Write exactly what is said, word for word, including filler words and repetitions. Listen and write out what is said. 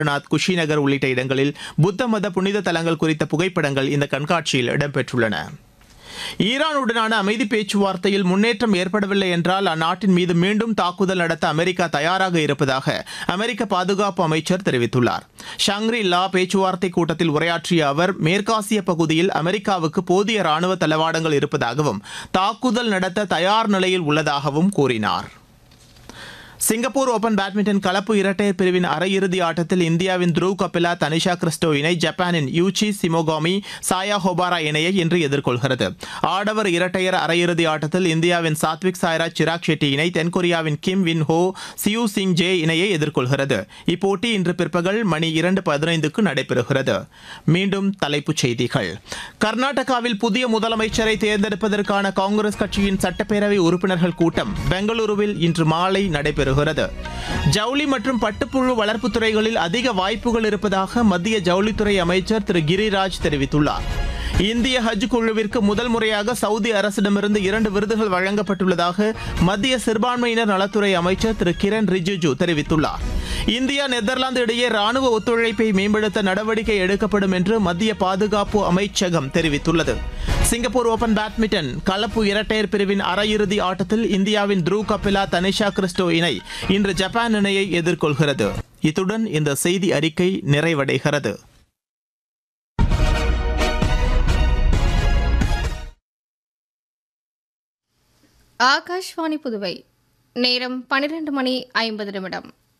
நாத் குஷிநகர் உள்ளிட்ட இடங்களில் புத்த மத புனித தலங்கள் குறித்த புகைப்படங்கள் இந்த கண்காட்சியில் இடம்பெற்றுள்ளன. ஈரானுடனான அமைதி பேச்சுவார்த்தையில் முன்னேற்றம் ஏற்படவில்லை என்றால் அந்நாட்டின் மீது மீண்டும் தாக்குதல் நடத்த அமெரிக்கா தயாராக இருப்பதாக அமெரிக்க பாதுகாப்பு அமைச்சர் தெரிவித்துள்ளார். ஷாங்ரி லா பேச்சுவார்த்தை கூட்டத்தில் உரையாற்றிய அவர் மேற்காசிய பகுதியில் அமெரிக்காவுக்கு போதிய ராணுவ தளவாடங்கள் இருப்பதாகவும் தாக்குதல் நடத்த தயார் நிலையில் உள்ளதாகவும் கூறினார். சிங்கப்பூர் ஓபன் பேட்மிண்டன் கலப்பு இரட்டையர் பிரிவின் அரையிறுதி ஆட்டத்தில் இந்தியாவின் த்ருவ் கபிலா தனிஷா கிறிஸ்டோ இணை ஜப்பானின் யூச்சி சிமோகாமி சாயா ஹோபாரா இணையை இன்று எதிர்கொள்கிறது. ஆடவர் இரட்டையர் அரையிறுதி ஆட்டத்தில் இந்தியாவின் சாத்விக் சாய்ராஜ் சிராக் ஷெட்டி இணை தென்கொரியாவின் கிம் வின் ஹோ சியூ சிங் ஜே இணையை எதிர்கொள்கிறது. இப்போட்டி இன்று பிற்பகல் மணி இரண்டு பதினைந்துக்கு நடைபெறுகிறது. மீண்டும் தலைப்புச் செய்திகள். கர்நாடகாவில் புதிய முதலமைச்சரை தேர்ந்தெடுப்பதற்கான காங்கிரஸ் கட்சியின் சட்டப்பேரவை உறுப்பினர்கள் கூட்டம் பெங்களூருவில் இன்று மாலை நடைபெறுகிறது. ஜவுளி மற்றும் பட்டுப்புழு வளர்ப்பு துறைகளில் அதிக வாய்ப்புகள் இருப்பதாக மத்திய ஜவுளித்துறை அமைச்சர் திரு கிரிராஜ் தெரிவித்துள்ளார். இந்திய ஹஜ் குழுவிற்கு முதல் முறையாக சவுதி அரசிடமிருந்து இரண்டு விருதுகள் வழங்கப்பட்டுள்ளதாக மத்திய சிறுபான்மையினர் நலத்துறை அமைச்சர் திரு கிரண் ரிஜிஜு தெரிவித்துள்ளார். இந்தியா நெதர்லாந்து இடையே ராணுவ ஒத்துழைப்பை மேம்படுத்த நடவடிக்கை எடுக்கப்படும் என்று மத்திய பாதுகாப்பு அமைச்சகம் தெரிவித்துள்ளது. சிங்கப்பூர் ஓபன் பேட்மிண்டன் கலப்பு இரட்டையர் பிரிவின் அரையிறுதி ஆட்டத்தில் இந்தியாவின் த்ருவ் கபிலா தனிஷா கிறிஸ்டோ இணை இன்று ஜப்பான் இணையை எதிர்கொள்கிறது. இத்துடன் இந்த செய்தி அறிக்கை நிறைவடைகிறது. ஆகாஷ்வாணி புதுவை நேரம் பனிரெண்டு மணி ஐம்பது நிமிடம்.